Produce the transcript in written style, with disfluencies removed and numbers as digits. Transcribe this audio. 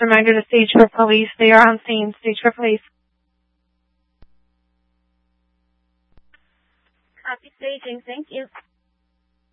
reminder to stage for police. They are on scene. Stage for police. Copy staging. Thank you.